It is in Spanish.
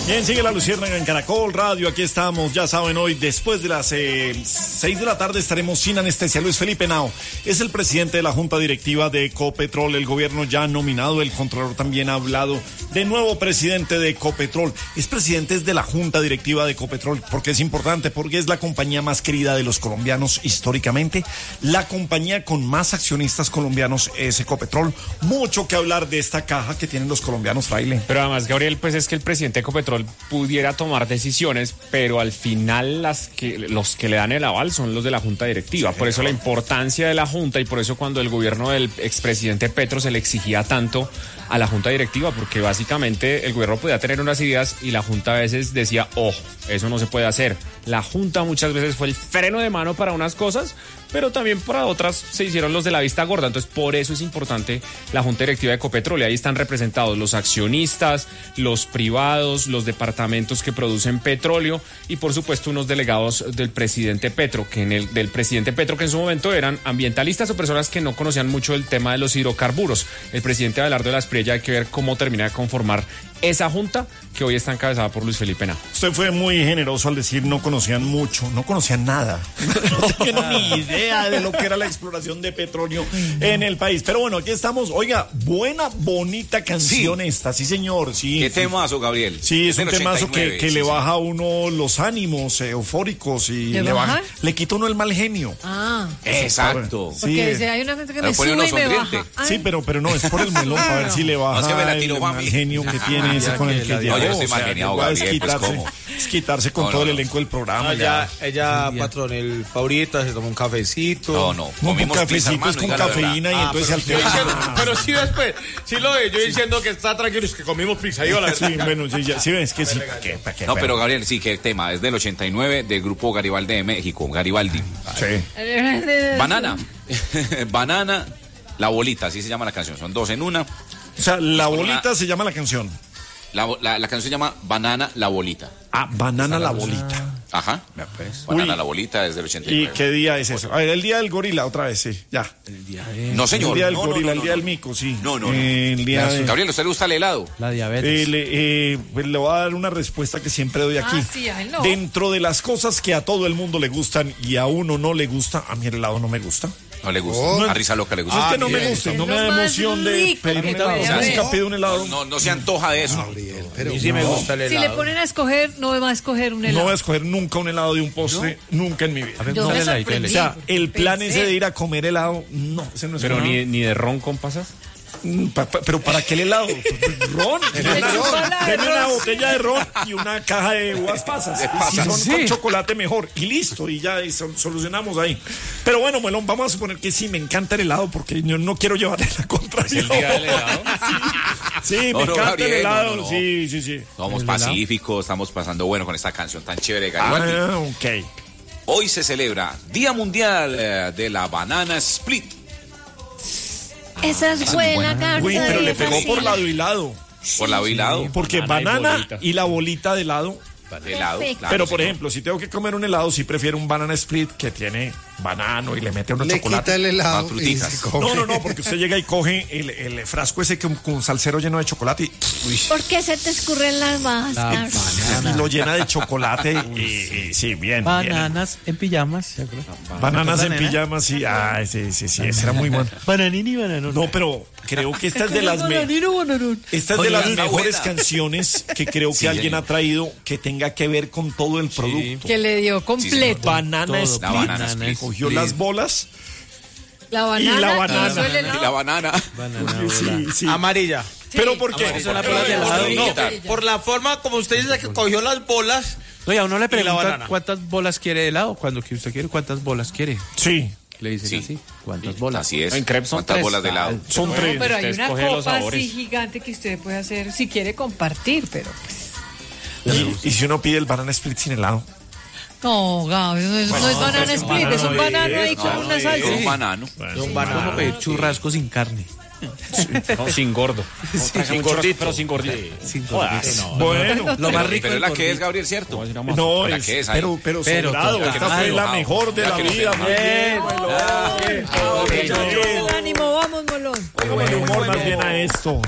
Bien, sigue la Luciérnaga en Caracol Radio. Aquí estamos, ya saben, hoy después de las 6 de la tarde estaremos sin anestesia. Luis Felipe Henao es el presidente de la Junta Directiva de Ecopetrol. El gobierno ya ha nominado, el Contralor también ha hablado de nuevo presidente de Ecopetrol. Es presidente de la Junta Directiva de Ecopetrol porque es importante, porque es la compañía más querida de los colombianos históricamente. La compañía con más accionistas colombianos es Ecopetrol. Mucho que hablar de esta caja que tienen los colombianos, Fraile. Pero además, Gabriel, pues es que el presidente de Ecopetrol pudiera tomar decisiones, pero al final los que le dan el aval son los de la Junta Directiva. Sí, por eso la importancia de la Junta y por eso cuando el gobierno del expresidente Petro se le exigía tanto a la Junta Directiva, porque básicamente el gobierno podía tener unas ideas y la Junta a veces decía, ojo, eso no se puede hacer. La Junta muchas veces fue el freno de mano para unas cosas, pero también para otras se hicieron los de la vista gorda. Entonces, por eso es importante la Junta Directiva de Ecopetrol. Y ahí están representados los accionistas, los privados, los departamentos que producen petróleo y, por supuesto, unos delegados del presidente Petro, que en su momento eran ambientalistas o personas que no conocían mucho el tema de los hidrocarburos. El presidente Abelardo de la Espriella, hay que ver cómo termina de conformar esa junta que hoy está encabezada por Luis Felipe Henao. Usted fue muy generoso al decir no conocían mucho, no conocían nada. No tenían ni idea de lo que era la exploración de petróleo en el país. Pero bueno, aquí estamos. Oiga, buena, bonita canción esta, sí señor. Sí, ¿qué temazo, Gabriel? Sí, es un temazo que le baja a uno los ánimos eufóricos y le quita a uno el mal genio. Ah, exacto. Porque sí, hay una gente que me sube y me baja. Sí, pero no, es por el melón, para ver si le baja el mal genio que tiene ese con el que llegó. Yo estoy mal geniado, Gabriel, es quitarse con todo el elenco del programa. Ella, patrón, el favorito se toma un cafecito. No. Comimos cafecitos con cafeína y entonces al pero sí después, sí lo ve, yo diciendo que está tranquilo, es que comimos pizza. Sí, bueno, sí ves que sí. No, pero Gabriel, sí, que el tema es del 89 del grupo Garibaldi de México, Garibaldi. Sí. Banana, La Bolita, así se llama la canción, son dos en una. O sea, La Bolita se llama la canción. La canción se llama Banana, La Bolita. Ah, Banana, La Bolita. Ajá. Banana, La Bolita es del 89. ¿Y qué día es eso? A ver, el día del gorila, otra vez, sí, ya. No, señor. El día del gorila, el día del mico, sí. No. El día de... Gabriel, ¿a usted le gusta el helado? La diabetes. Le voy a dar una respuesta que siempre doy aquí. Sí, no. Dentro de las cosas que a todo el mundo le gustan y a uno no le gusta, a mí el helado no me gusta. No le gusta. A Risa Loca le gusta. Es que no me gusta, no me da emoción de pedir un helado. Nunca pido un helado. No se antoja de eso. Pero sí me gusta el helado. Si le ponen a escoger, no va a escoger un helado. No voy a escoger nunca un helado de un postre, nunca en mi vida. Yo me sorprendí. O sea, el plan ese de ir a comer helado, no, ese no es. Pero ni de ron con pasas. Pero ¿para qué el helado? ¿Ron? Deme una botella de ron y una caja de uvas pasas. Si son con chocolate, mejor. Y listo, y ya solucionamos ahí. Pero bueno, Melón, vamos a suponer que sí, me encanta el helado porque yo no quiero llevarle la contraria. ¿Es el día del helado? Sí, me encanta Gabriel, el helado. Sí. Somos pacíficos, estamos pasando bueno con esta canción tan chévere de Garibaldi. Ok. Hoy se celebra Día Mundial de la Banana Split. Esa es buena, Carlos. Uy, pero le pegó por lado y lado. Por lado y lado. Porque banana y la bolita de helado. De helado, claro, pero por ejemplo, si tengo que comer un helado, sí prefiero un banana split que tiene banano y le mete unos chocolate. Le quita el helado. No, porque usted llega y coge el frasco ese con salsero lleno de chocolate y... ¿Por qué se te escurren las bajas? Y lo llena de chocolate y sí, bien. Bananas en pijamas. Bananas en pijamas, sí. Ay, sí, ese era muy bueno. Bananini, bananón. No, pero creo que esta es de las mejores canciones que creo que alguien ha traído que tenga que ver con todo el producto. Que le dio completo. Banana Split. Cogió las bolas. La banana. Y la banana. Y la banana. Sí. Amarilla. ¿Pero por qué? Por la forma como usted dice que cogió las bolas. Oye, a uno le pregunta cuántas bolas quiere de helado. Cuando usted quiere, ¿cuántas bolas quiere? Sí. Le dicen así. ¿Cuántas bolas? Así es. En crepes son ¿cuántas 3? bolas de helado? Son 3. Pero hay una Escoge los copa sabores. así gigante que usted puede hacer si quiere compartir, pero pues... ¿Y si uno pide el banana split sin helado? No, Gaby, no es banana split, es un banano ahí con una salsa. Un banano. Un banano. Como pedir churrasco sin carne. No, sin gordo. Sin gordito, pero sin gordito. Sin gordito. Bueno, lo más rico. Pero es la que es, Gabriel, ¿cierto? no, la que es ahí. pero sobrado. Esta fue la mejor de la vida. Ánimo, vamos, Molón. Póngale humor más bien a esto.